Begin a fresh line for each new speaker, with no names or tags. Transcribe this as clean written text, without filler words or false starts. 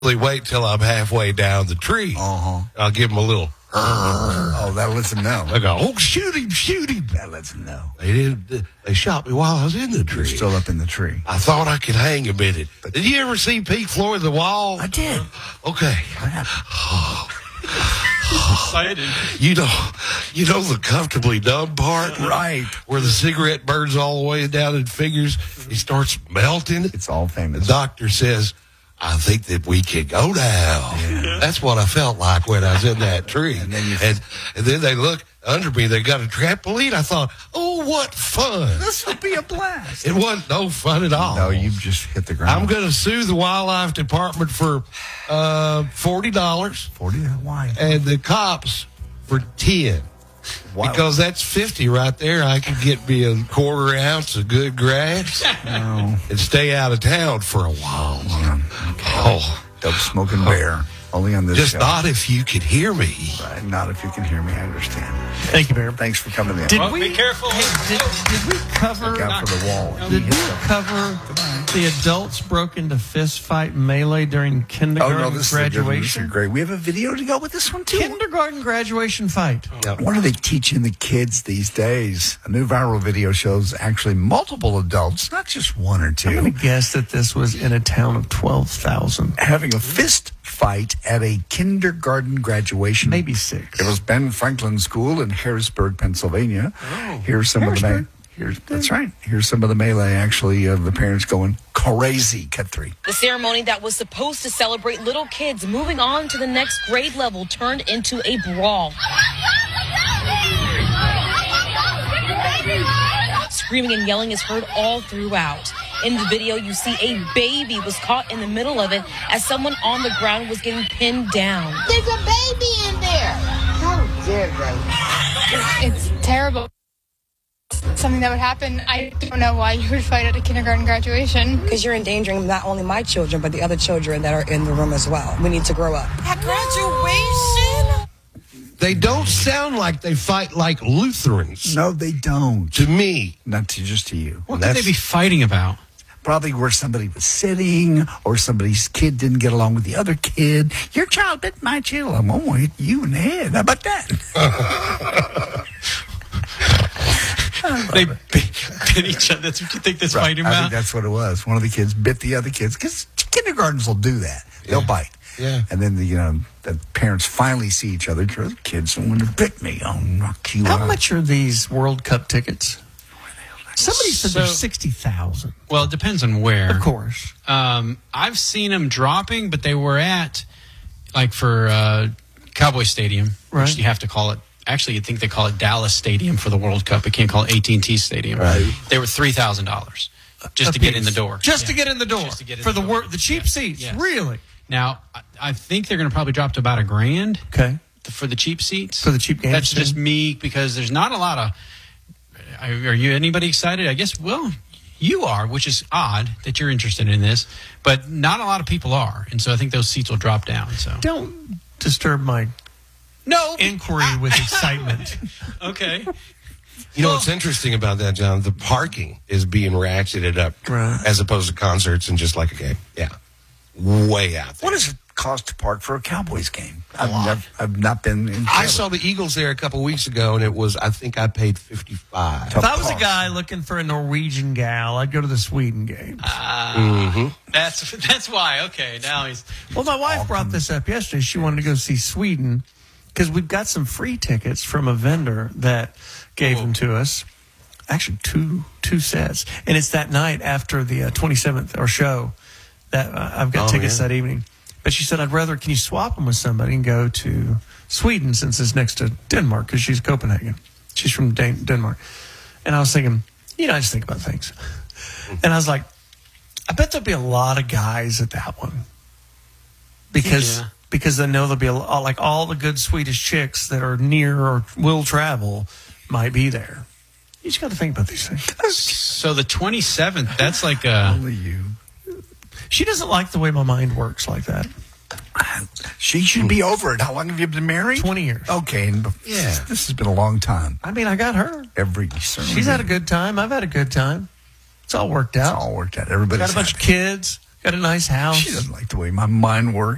wait till I'm halfway down the tree. I'll give them a little.
Oh, that lets them know.
I go, oh, shoot him.
That lets them know.
They shot me while I was in the tree.
You're still up in the tree.
I thought I could hang a minute. Did you ever see Pink Floyd, The Wall?
I did.
Okay.
Excited.
You know the comfortably numb part?
Right.
Where the cigarette burns all the way down and fingers, it starts melting.
It's all famous.
The doctor says, I think that we can go now. Yeah. That's what I felt like when I was in that tree. And then they look under me. They got a trampoline. I thought, oh, what fun.
This will be a blast.
It wasn't no fun at all.
No, you just hit the ground.
I'm going to sue the wildlife department for $40.
$40? Why?
And the cops for $10.
Wow.
Because that's $50 right there. I could get me a quarter ounce of good grass and stay out of town for a while.
Oh, dope smoking bear. Only on this
just
show.
Not if you could hear me.
Right, not if you can hear me. I understand.
Thank you, Bear.
Thanks for coming in.
Be careful.
Hey, did we cover?
Look out for the wall.
Did we cover the adults broke into fist fight melee during kindergarten
this
graduation?
is great. We have a video to go with this one too.
Kindergarten graduation fight.
What are they teaching the kids these days? A new viral video shows actually multiple adults, not just one or two,
I'm going to guess that this was in a town of 12,000.
having a fist fight at a kindergarten graduation.
Maybe 6.
It was Ben Franklin School in Harrisburg, Pennsylvania. Here's some of the that's right. Here's some of the melee, actually, of the parents going crazy. Cut 3.
The ceremony that was supposed to celebrate little kids moving on to the next grade level turned into a brawl. Screaming and yelling is heard all throughout. In the video, you see a baby was caught in the middle of it as someone on the ground was getting pinned down.
There's a baby in there. How dare they?
It's terrible. Something that would happen. I don't know why you would fight at a kindergarten graduation.
Because you're endangering not only my children, but the other children that are in the room as well. We need to grow up.
At graduation?
They don't sound like they fight like Lutherans.
No, they don't.
To me.
Not to just to you.
What could they be fighting about?
Probably where somebody was sitting or somebody's kid didn't get along with the other kid. Your child bit my child. I'm going to hit you in the head. How about that?
They bit each other. That's what you think this fighting
I
about?
think that's what it was. One of the kids bit the other kids because kindergartens will do that. They'll bite.
Yeah.
And then the parents finally see each other. The kids don't want to bit me. I'll knock you out.
How much are these World Cup tickets? Somebody said there's 60,000.
Well, it depends on where.
Of course.
I've seen them dropping, but they were at, like, for Cowboy Stadium,
Right.
which you have to call it. Actually, you'd think they call it Dallas Stadium for the World Cup. They can't call it AT&T Stadium.
Right.
They were $3,000 just to get in the door.
Just to get in the door.
Just to get in
for
the door.
the cheap seats.
Yes.
Really?
Now, I think they're going to probably drop to about $1,000
Okay.
for the cheap seats.
For the cheap games.
That's just me because there's not a lot of. Are you anybody excited? I guess. Well, you are, which is odd that you're interested in this, but not a lot of people are, and so I think those seats will drop down. So
Don't disturb my inquiry with excitement.
Okay.
You know what's interesting about that, John? The parking is being ratcheted up as opposed to concerts and just like a game. Yeah. Way out there.
What does it cost to park for a Cowboys game? I've not been in.
I saw the Eagles there a couple weeks ago, and it was, I think I paid $55.
If I was a guy looking for a Norwegian gal, I'd go to the Sweden game.
That's why. Okay, now he's.
Well, my wife brought this up yesterday. She wanted to go see Sweden because we've got some free tickets from a vendor that gave them to us. Actually, two sets, and it's that night after the 27th or show that I've got tickets that evening. But she said, can you swap them with somebody and go to Sweden since it's next to Denmark because she's Copenhagen. She's from Denmark. And I was thinking, I just think about things. And I was like, I bet there'll be a lot of guys at that one. Because they know there'll be like all the good Swedish chicks that are near or will travel might be there. You just got to think about these things.
So the 27th, that's like a.
Only you.
She doesn't like the way my mind works like that.
She should be over it. How long have you been married?
20 years.
Okay. And this has been a long time.
I mean, I got her. She's had a good time. I've had a good time. It's all worked out.
It's all worked out. Everybody's
got a bunch of kids. Got a nice house.
She doesn't like the way my mind works.